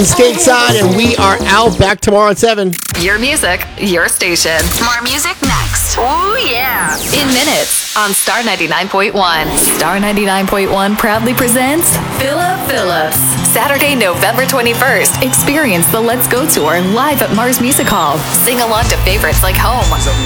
Stateside, and we are out. Back tomorrow at 7. Your music, your station. More music next. Ooh, yeah. In minutes on Star 99.1. Star 99.1 proudly presents Philip Phillips. Saturday, November 21st. Experience the Let's Go Tour live at Mars Music Hall. Sing along to favorites like Home,